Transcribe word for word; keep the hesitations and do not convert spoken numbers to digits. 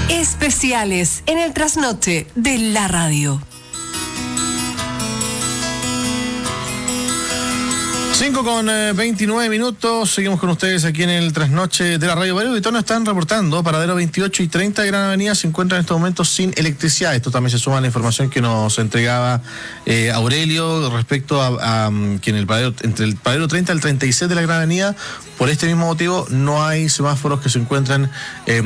Especiales en el trasnoche de la radio. cinco con veintinueve minutos, seguimos con ustedes aquí en el trasnoche de la radio. Varios auditores están reportando, paradero veintiocho y treinta de Gran Avenida se encuentran en estos momentos sin electricidad. Esto también se suma a la información que nos entregaba eh, Aurelio respecto a, a que en el paradero, entre el paradero treinta y el treinta y seis de la Gran Avenida, por este mismo motivo no hay semáforos que se encuentran eh,